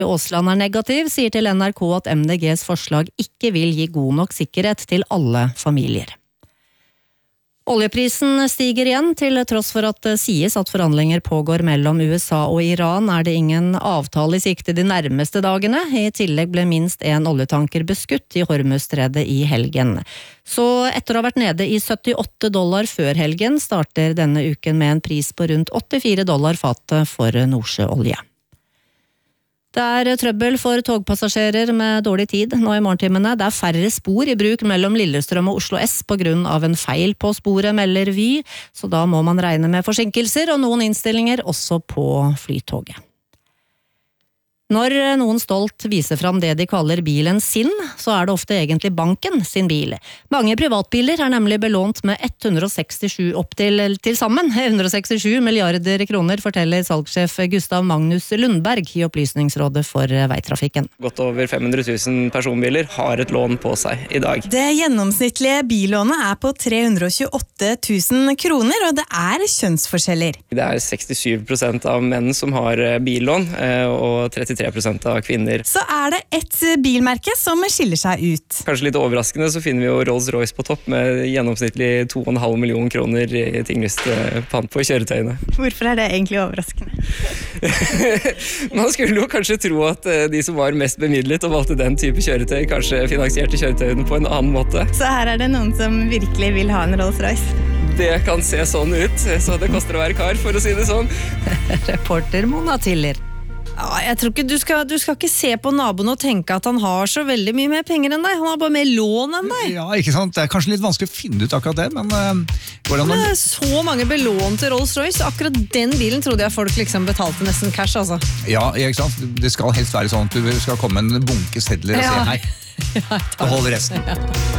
Aasland negativ, sier til NRK at MDGs forslag ikke vil gi god nok sikkerhet til alle familier. Oljeprisen stiger igjen, til tross for at det sies at forhandlinger pågår mellom USA og Iran, det ingen avtale i sikte de nærmeste dagene. I tillegg ble minst en oljetanker beskutt i Hormuzstredet i helgen. Så etter å ha vært nede i $78 før helgen, starter denne uken med en pris på rundt $84 fatet for nordsjøolje. Det trøbbel for togpassasjerer med dårlig tid nå i morgentimene. Det færre spor i bruk mellom Lillestrøm og Oslo S på grunn av en feil på sporet, melder Vy, så da må man regne med forsinkelser og noen innstillinger også på flytoget. Når noen stolt viser fram det de kaller bilen sin, så det ofte egentlig banken sin bil. Mange privatbiler nemlig belånt med 167 opp til sammen 167 milliarder kroner, forteller salgssjef Gustav Magnus Lundberg i Opplysningsrådet for veitrafikken. Godt over 500 000 personbiler har et lån på seg i dag. Det gjennomsnittlige billånet på 328 000 kroner, og det kjønnsforskjeller. Det 67% av menn som har billån, og 33% av kvinner. Så det et bilmerke som skiller seg ut. Kanskje litt overraskende så finner vi jo Rolls-Royce på topp med gjennomsnittlig 2,5 millioner kroner i tinglyst pant på kjøretøyene. Hvorfor det egentlig overraskende? Man skulle jo kanskje tro at de som var mest bemidlet og valgte den type kjøretøy, kanskje finansierte kjøretøyene på en annen måte. Så her det noen som virkelig vil ha en Rolls-Royce? Det kan se sånn ut, så det koster å være kar, for å si det sånn. Reporter Mona Tiller. Ja, jeg tror ikke du skal ikke se på naboen og tenke at han har så veldig mye mer penger enn deg. Han har bare mer lån enn deg. Ja, ikke sant? Det kanskje litt vanskelig å finne ut akkurat det, men hvordan det så mange belån til Rolls-Royce. Akkurat den bilen trodde jeg folk liksom betalte nesten cash, altså. Ja, ikke sant? Det skal helst være sånn at du skal komme en bunke sedler og se her. Og holde resten. Ja.